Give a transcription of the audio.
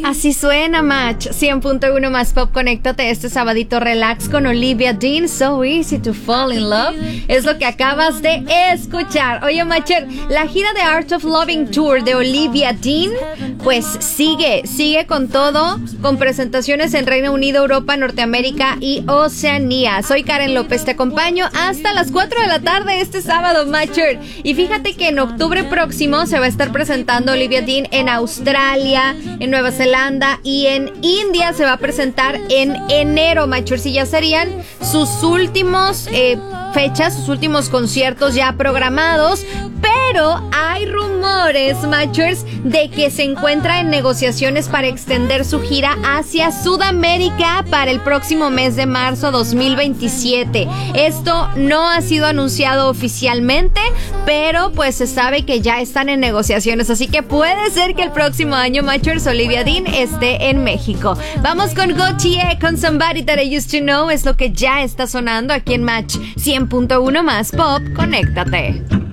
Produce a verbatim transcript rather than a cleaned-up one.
Así suena, Match. cien punto uno más Pop. Conéctate este sabadito relax con Olivia Dean. So easy to fall in love. Es lo que acabas de escuchar. Oye, Matcher, la gira de Art of Loving Tour de Olivia Dean, pues sigue, sigue con todo, con presentaciones en Reino Unido, Europa, Norteamérica y Oceanía. Soy Karen López, te acompaño hasta las cuatro de la tarde este sábado, Matcher. Y fíjate que en octubre próximo se va a estar presentando Olivia Dean en Australia, en Nueva Zelanda y en India. Se va a presentar en enero, Matcher. Si ya serían sus últimos eh, fechas, sus últimos conciertos ya programados, pero hay rumores, Matchers, de que se encuentra en negociaciones para extender su gira hacia Sudamérica para el próximo mes de marzo dos mil veintisiete. Esto no ha sido anunciado oficialmente, pero pues se sabe que ya están en negociaciones, así que puede ser que el próximo año, Matchers, Olivia Dean esté en México. Vamos con Gotye, con Somebody That I Used to Know, es lo que ya está sonando aquí en Match cien punto uno más Pop. Conéctate.